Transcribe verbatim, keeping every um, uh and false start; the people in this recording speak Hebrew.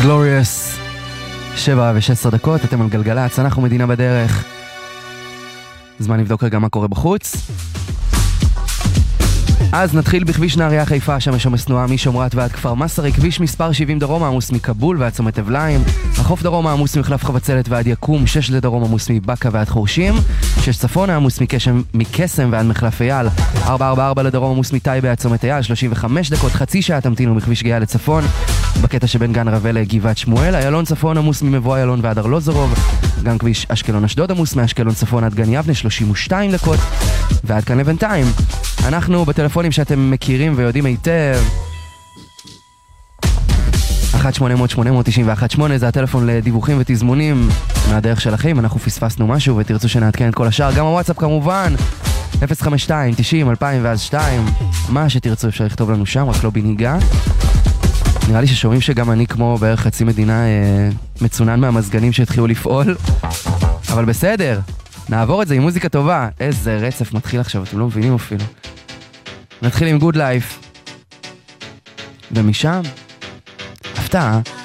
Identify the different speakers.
Speaker 1: גלוריוס, שבע ושש עשרה דקות, אתם על גלגלץ, אנחנו מדינה בדרך. זמן לבדוק רגע מה קורה בחוץ. אז נתחיל בכביש נהריה חיפה, שם יש עומס תנועה משומרת ועד כפר מסרי, כביש מספר שבעים דרום עמוס מכבול ועד צומת אבליים, החוף דרום עמוס מחלף חבצלת ועד יקום, שש לדרום עמוס מבקה ועד חורשים, שש צפון עמוס מקשם, מקסם ועד מחלף אייל, ארבע ארבע ארבע לדרום עמוס מטייבה עד צומת אייל, שלושים וחמש דקות, חצי שעה תמתינו בכביש גאה לצפון, בקטע שבין גן רבל לגבעת שמואל, איילון צפון עמוס ממבוא איילון ועד ארלוזורוב, גם כביש אשקלון אשדוד עמוס מאשקלון צפון עד גן יבנה, שלושים ושתיים דקות, ועד כאן לבינתיים. אנחנו בטלפונים שאתם מכירים ויודעים היטב. אחת שמונה אפס אפס שמונה תשע אחת שמונה זה הטלפון לדיווחים ותזמונים מהדרך שלכם. אנחנו פספסנו משהו ותרצו שנעדכן את כל השאר, גם הוואטסאפ כמובן אפס חמש שתיים תשעים אלפיים ואז שתיים, מה שתרצו אפשר לכתוב לנו שם, רק לא בנהיגה. נראה לי ששומעים שגם אני כמו בערך חצי מדינה אה, מצונן מהמזגנים שהתחילו לפעול, אבל בסדר, נעבור את זה עם מוזיקה טובה. איזה רצף מתחיל עכשיו, אתם לא מבינים אפילו. נתחיל עם Good Life ומשם הפתעה.